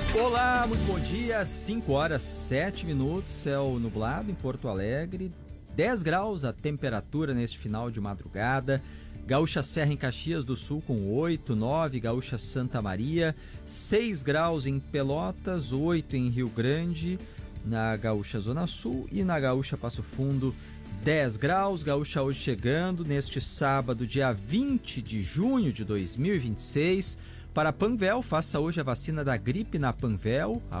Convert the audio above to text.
Olá, muito bom dia, 5 horas 7 minutos, céu nublado em Porto Alegre, 10 graus a temperatura neste final de madrugada, Gaúcha Serra em Caxias do Sul com 8, 9, Gaúcha Santa Maria, 6 graus em Pelotas, 8 em Rio Grande, na Gaúcha Zona Sul e na Gaúcha Passo Fundo, 10 graus, Gaúcha hoje chegando neste sábado, dia 20 de junho de 2026, para Panvel, faça hoje a vacina da gripe na Panvel.